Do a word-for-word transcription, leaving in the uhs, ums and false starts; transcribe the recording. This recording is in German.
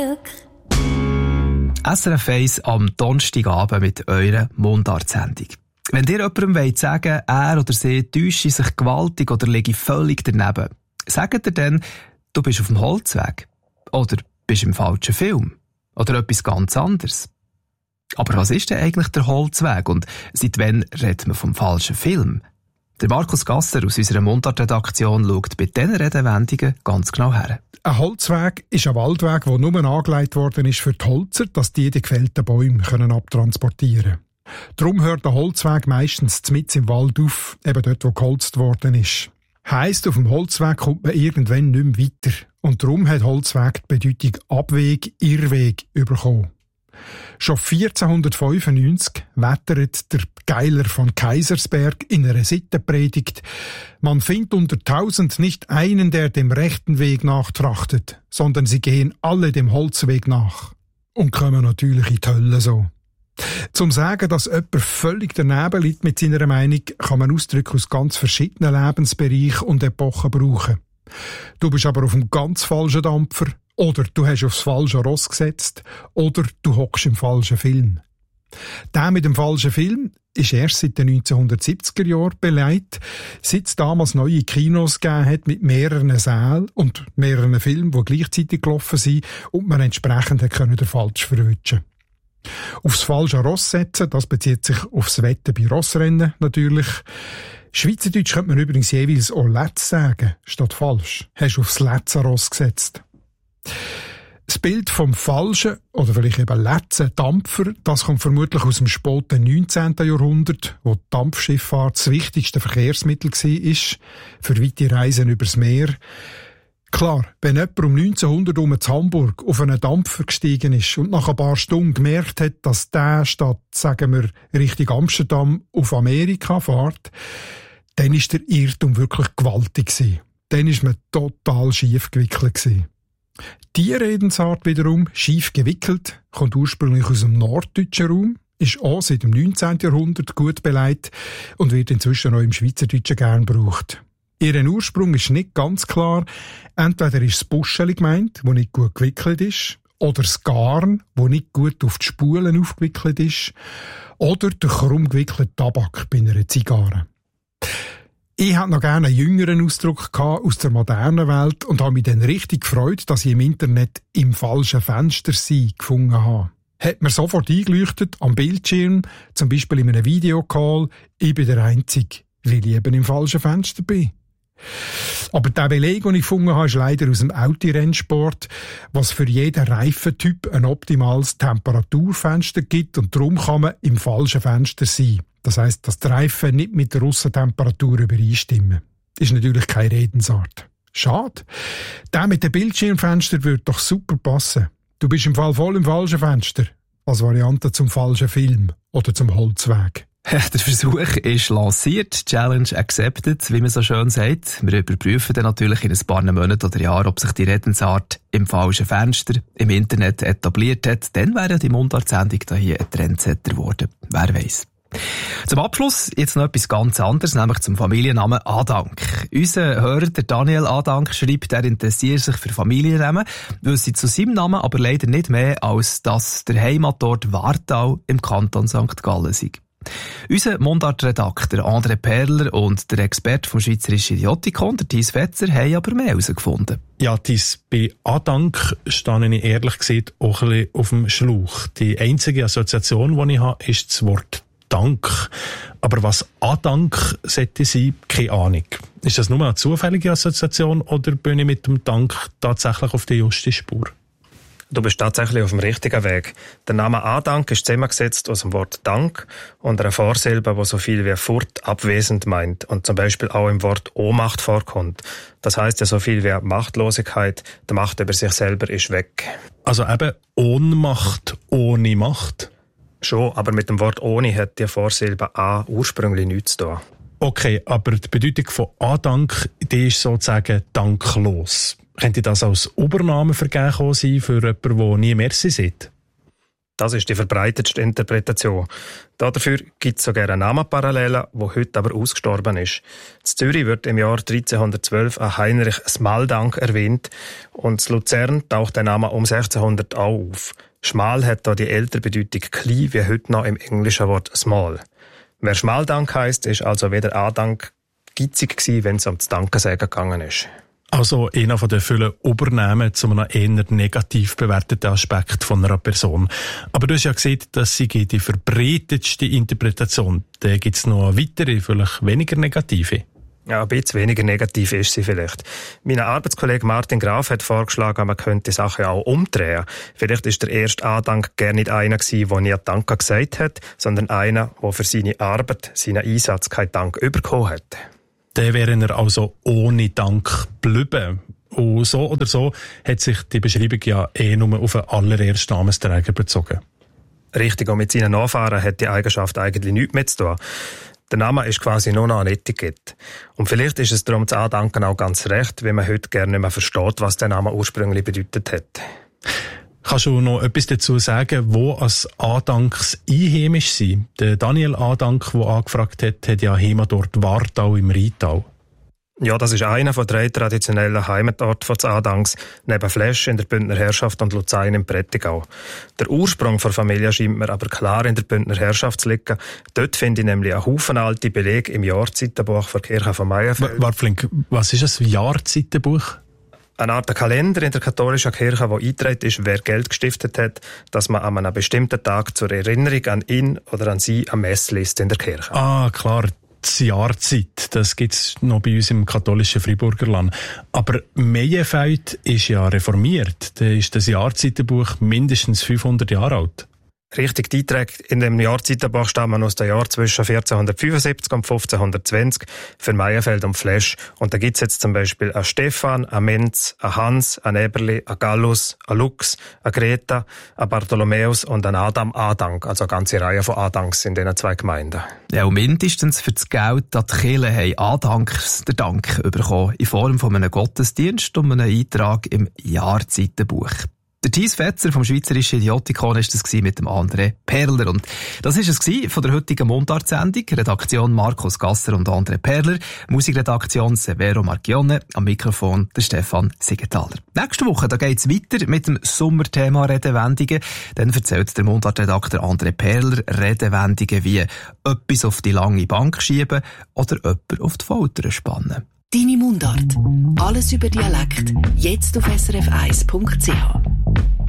S R F eins am Donnerstagabend mit eurer Mundart-Sendung. Wenn ihr jemandem wollt sagen, er oder sie täusche sich gewaltig oder liege völlig daneben, sagt ihr dann, du bist auf dem Holzweg? Oder bist im falschen Film? Oder etwas ganz anderes? Aber was ist denn eigentlich der Holzweg und seit wann redet man vom falschen Film? Der Markus Gasser aus unserer Mundart-Redaktion schaut bei diesen Redewendungen ganz genau her. Ein Holzweg ist ein Waldweg, der nur angelegt worden ist für die Holzer, dass die die gefällten Bäume können abtransportieren können. Darum hört der Holzweg meistens mitten im Wald auf, eben dort, wo geholzt worden ist. Heisst, auf dem Holzweg kommt man irgendwann nicht mehr weiter. Und darum hat Holzweg die Bedeutung Abweg, Irrweg bekommen. Schon vierzehnhundertfünfundneunzig wettert der Geiler von Kaisersberg in einer Sittenpredigt: Man findet unter tausend nicht einen, der dem rechten Weg nachtrachtet, sondern sie gehen alle dem Holzweg nach. Und kommen natürlich in die Hölle so. Zum sagen, dass jemand völlig daneben liegt mit seiner Meinung, kann man Ausdrücke aus ganz verschiedenen Lebensbereichen und Epochen brauchen. Du bist aber auf einem ganz falschen Dampfer, oder du hast aufs falsche Ross gesetzt, oder du hockst im falschen Film. Der mit dem falschen Film ist erst seit den neunzehnhundertsiebziger Jahren belegt, seit es damals neue Kinos gegeben hat mit mehreren Sälen und mehreren Filmen, die gleichzeitig gelaufen sind und man entsprechend können den falsch verwünschen. Aufs falsche Ross setzen, das bezieht sich aufs Wetten bei Rossrennen natürlich. Schweizerdeutsch könnte man übrigens jeweils auch Letz sagen, statt falsch. Hast du aufs Letzenross gesetzt. Das Bild vom falschen, oder vielleicht eben letzten Dampfer, das kommt vermutlich aus dem späten neunzehnten Jahrhundert, wo die Dampfschifffahrt das wichtigste Verkehrsmittel war, für weite Reisen übers Meer. Klar, wenn jemand um neunzehnhundert um zu Hamburg auf einen Dampfer gestiegen ist und nach ein paar Stunden gemerkt hat, dass der statt, sagen wir, Richtung Amsterdam auf Amerika fährt, dann ist der Irrtum wirklich gewaltig gewesen. Dann ist man total schief gewickelt gewesen. Die Redensart wiederum, schief gewickelt, kommt ursprünglich aus dem norddeutschen Raum, ist auch seit dem neunzehnten Jahrhundert gut beleidigt und wird inzwischen auch im Schweizerdeutschen gern gebraucht. Ihren Ursprung ist nicht ganz klar. Entweder ist das Buscheli gemeint, das nicht gut gewickelt ist, oder das Garn, das nicht gut auf die Spulen aufgewickelt ist, oder der krumm gewickelte Tabak bei einer Zigarre. Ich hatte noch gerne einen jüngeren Ausdruck aus der modernen Welt und habe mich dann richtig gefreut, dass ich im Internet «im falschen Fenster sein» gefunden habe. Hat mir sofort eingeleuchtet am Bildschirm, zum Beispiel in einem Videocall, ich bin der Einzige, weil ich eben im falschen Fenster bin. Aber der Beleg, den ich gefunden habe, ist leider aus dem Autorennsport, was für jeden Reifentyp ein optimales Temperaturfenster gibt und darum kann man im falschen Fenster sein. Das heisst, dass die Reifen nicht mit der Aussentemperatur übereinstimmen. Das ist natürlich keine Redensart. Schade. Der mit dem Bildschirmfenster würde doch super passen. Du bist im Fall voll im falschen Fenster. Als Variante zum falschen Film oder zum Holzweg. Der Versuch ist lanciert, Challenge accepted, wie man so schön sagt. Wir überprüfen dann natürlich in ein paar Monaten oder Jahren, ob sich die Redensart im falschen Fenster im Internet etabliert hat. Dann wäre die Mundart-Sendung da hier ein Trendsetter geworden. Wer weiss. Zum Abschluss jetzt noch etwas ganz anderes, nämlich zum Familiennamen Adank. Unser Hörer, der Daniel Adank, schreibt, er interessiert sich für Familiennamen, wüsste zu seinem Namen aber leider nicht mehr, als dass der Heimatort Wartau im Kanton Sankt Gallen sei. Unser Mundart-Redakteur André Perler und der Experte vom Schweizerischen Idiotikon, der Thies Fetzer, haben aber mehr herausgefunden. Ja, Thies, bei Adank stehe ich ehrlich gesagt auch ein bisschen auf dem Schlauch. Die einzige Assoziation, die ich habe, ist das Wort Dank. Aber was Adank sollte sein, keine Ahnung. Ist das nur eine zufällige Assoziation oder bin ich mit dem Dank tatsächlich auf der justen Spur? Du bist tatsächlich auf dem richtigen Weg. Der Name Adank ist zusammengesetzt aus dem Wort Dank und einer Vorsilbe, die so viel wie fort, abwesend meint und zum Beispiel auch im Wort Ohnmacht vorkommt. Das heisst ja so viel wie Machtlosigkeit, die Macht über sich selber ist weg. Also eben Ohnmacht ohne Macht? Schon, aber mit dem Wort ohne hat die Vorsilbe A ursprünglich nichts zu tun. Okay, aber die Bedeutung von Adank, die ist sozusagen danklos. Könnte das als Übernahme vergeben sein für jemanden, der nie Merci sagt? Das ist die verbreitetste Interpretation. Dafür gibt es sogar eine Namenparallele, die heute aber ausgestorben ist. In Zürich wird im Jahr dreizehnhundertzwölf ein Heinrich Smaldank erwähnt und in Luzern taucht der Name um sechzehnhundert auch auf. Schmal hat da die ältere Bedeutung klein, wie heute noch im englischen Wort small. Wer Schmaldank heisst, ist also weder Andank gitzig gewesen, wenn es um das Dankensagen gegangen ist. Also einer von den vielen Übernahmen zu einem eher negativ bewerteten Aspekt von einer Person. Aber du hast ja gesehen, dass sie die verbreitetste Interpretation. Da gibt es noch eine weitere, vielleicht weniger negative. Ja, ein bisschen weniger negativ ist sie vielleicht. Mein Arbeitskollege Martin Graf hat vorgeschlagen, man könnte die Sache auch umdrehen. Vielleicht ist der erste Andank gar nicht einer gewesen, der nie Danke gesagt hat, sondern einer, der für seine Arbeit, seinen Einsatz keinen Dank bekommen hat. Dann wären er also ohne Dank geblieben. Und so oder so hat sich die Beschreibung ja eh nur auf den allerersten Namensträger bezogen. Richtig, und mit seinen Nachfahren hat die Eigenschaft eigentlich nichts mehr zu tun. Der Name ist quasi nur noch ein Etikett. Und vielleicht ist es darum zu Andanken auch ganz recht, wenn man heute gerne nicht mehr versteht, was der Name ursprünglich bedeutet hat. Kannst du noch etwas dazu sagen, wo als Adanks einheimisch sind? Der Daniel Adank, der angefragt hat, hat ja Heimat dort Wartau im Rheintal. Ja, das ist einer von drei traditionellen Heimatorten von Adanks, neben Flesch in der Bündner Herrschaft und Luzern im Prättigau. Der Ursprung der Familie scheint mir aber klar in der Bündner Herrschaft zu liegen. Dort finde ich nämlich einen Haufen alte Belege im Jahrzeitenbuch der Kirche von Meierfeld. Warte, Flink, was ist das Jahrzeitenbuch? Eine Art Kalender in der katholischen Kirche, wo eingetragen ist, wer Geld gestiftet hat, dass man an einem bestimmten Tag zur Erinnerung an ihn oder an sie eine Messe liest in der Kirche. Ah, klar. Die Jahrzeit, das gibt's noch bei uns im katholischen Friburgerland. Aber Meyenfeld ist ja reformiert. Da ist das Jahrzeitenbuch mindestens fünfhundert Jahre alt. Richtig, die Einträge in dem Jahrzeitenbuch stammen aus den Jahren zwischen vierzehnhundertfünfundsiebzig und fünfzehnhundertzwanzig für Meyenfeld und Flesch. Und da gibt's jetzt zum Beispiel einen Stefan, einen Menz, einen Hans, einen Eberli, einen Gallus, einen Lux, einen Greta, einen Bartholomäus und einen Adam Adank. Also eine ganze Reihe von Adanks in diesen zwei Gemeinden. Ja, und mindestens für das Geld an die Kirche haben Adanks den Dank bekommen in Form von einem Gottesdienst und einem Eintrag im Jahrzeitenbuch. Der Thies Fetzer vom Schweizerischen Idiotikon war das mit dem André Perler. Und das war es von der heutigen Mundart-Sendung. Redaktion Markus Gasser und André Perler. Musikredaktion Severo Marchione. Am Mikrofon der Stefan Siegenthaler. Nächste Woche da geht's weiter mit dem Sommerthema Redewendungen. Dann erzählt der Mundart-Redakteur André Perler Redewendungen wie etwas auf die lange Bank schieben oder jemand auf die Folter spannen. Deine Mundart. Alles über Dialekt. Jetzt auf s r f eins punkt c h.